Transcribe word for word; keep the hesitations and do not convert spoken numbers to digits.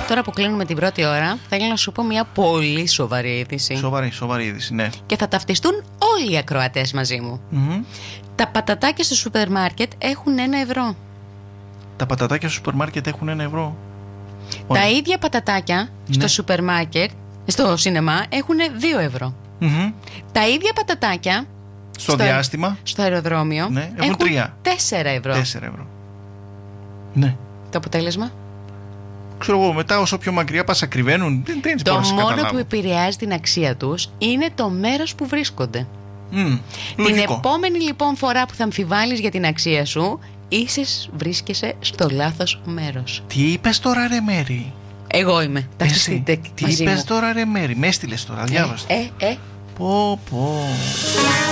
Τώρα που κλείνουμε την πρώτη ώρα, θέλω να σου πω μια πολύ σοβαρή είδηση. Σοβαρή, σοβαρή είδηση, ναι. Και θα ταυτιστούν όλοι οι ακροατές μαζί μου. Mm-hmm. Τα πατατάκια στο σούπερ μάρκετ έχουν ένα ευρώ. Τα πατατάκια στο σούπερ μάρκετ έχουν ένα ευρώ. Τα Ωραία. ίδια πατατάκια ναι. στο σούπερ μάρκετ, στο σινεμά, έχουν δύο ευρώ. Mm-hmm. Τα ίδια πατατάκια στο, στο διάστημα, στο αεροδρόμιο, ναι, έχουν τρία. τέσσερα ευρώ. τέσσερα ευρώ. Ναι. Το αποτέλεσμα. Ξέρω εγώ, μετά όσο πιο μακριά πας ακριβένουν. Δεν, δεν το μόνο καταλάβω. που επηρεάζει την αξία τους είναι το μέρος που βρίσκονται. Mm, την επόμενη λοιπόν φορά που θα αμφιβάλλεις για την αξία σου, ίσως βρίσκεσαι στο λάθος μέρος. Τι είπες τώρα ρε Μέρη? Εγώ είμαι. Εσύ, τι είπες τώρα ρε Μέρη? Με έστειλες τώρα, διάβασα. Ε, ε, ε. Πω πω.